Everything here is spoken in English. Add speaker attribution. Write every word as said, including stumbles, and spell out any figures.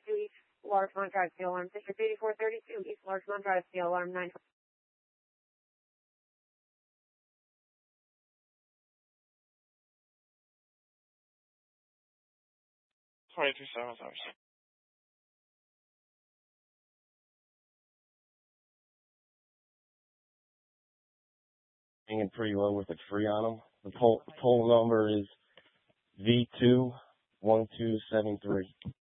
Speaker 1: thirty-two East Larchmont Drive, steel alarm. District eighty-four thirty-two East Larchmont Drive, steel alarm nine.
Speaker 2: twenty-two seven hours.
Speaker 3: Hanging pretty low with a tree on them. The toll, toll number is V two one two seven three.